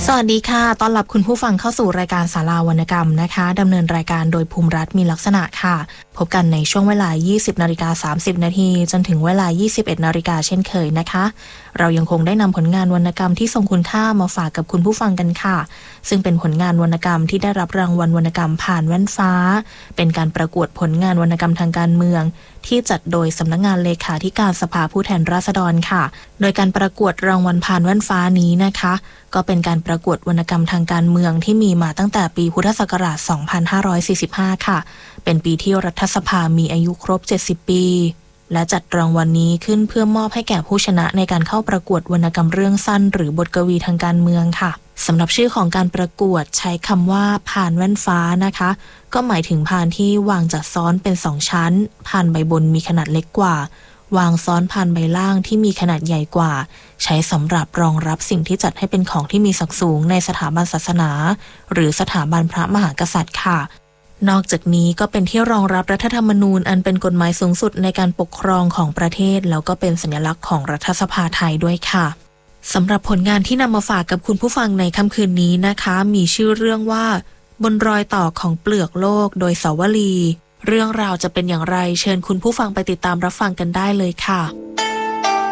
สวัสดีค่ะต้อนรับคุณผู้ฟังเข้าสู่รายการศาลาวรรณกรรมนะคะดำเนินรายการโดยภูมิรัตน์มีลักษณะค่ะพบกันในช่วงเวลา 20:30 นาทีจนถึงเวลา 21 นาฬิกาเช่นเคยนะคะเรายังคงได้นำผลงานวรรณกรรมที่ทรงคุณค่ามาฝากกับคุณผู้ฟังกันค่ะซึ่งเป็นผลงานวรรณกรรมที่ได้รับรางวัลวรรณกรรมผ่านแว่นฟ้าเป็นการประกวดผลงานวรรณกรรมทางการเมืองที่จัดโดยสำนักงานเลขาธิการสภาผู้แทนราษฎรค่ะโดยการประกวดรางวัลผ่านแว่นฟ้านี้นะคะก็เป็นการประกวดวรรณกรรมทางการเมืองที่มีมาตั้งแต่ปีพุทธศักราช 2545 ค่ะเป็นปีที่รัฐสภามีอายุครบ 70 ปีและจัดรางวัลนี้ขึ้นเพื่อมอบให้แก่ผู้ชนะในการเข้าประกวดวรรณกรรมเรื่องสั้นหรือบทกวีทางการเมืองค่ะสำหรับชื่อของการประกวดใช้คำว่าพานแว่นฟ้านะคะก็หมายถึงพานที่วางจัดซ้อนเป็น2ชั้นพานใบบนมีขนาดเล็กกว่าวางซ้อนพานใบล่างที่มีขนาดใหญ่กว่าใช้สำหรับรองรับสิ่งที่จัดให้เป็นของที่มีศักดิ์สูงในสถาบันศาสนาหรือสถาบันพระมหากษัตริย์ค่ะนอกจากนี้ก็เป็นที่รองรับรัฐธรรมนูญอันเป็นกฎหมายสูงสุดในการปกครองของประเทศแล้วก็เป็นสัญลักษณ์ของรัฐสภาไทยด้วยค่ะสำหรับผลงานที่นำมาฝากกับคุณผู้ฟังในค่ำคืนนี้นะคะมีชื่อเรื่องว่าบนรอยต่อของเปลือกโลกโดยสาวลีเรื่องราวจะเป็นอย่างไรเชิญคุณผู้ฟังไปติดตามรับฟังกันได้เลยค่ะ